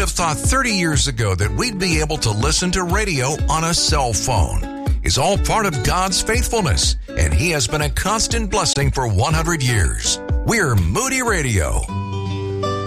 have thought 30 years ago that we'd be able to listen to radio on a cell phone is all part of God's faithfulness, and He has been a constant blessing for 100 years. We're Moody Radio.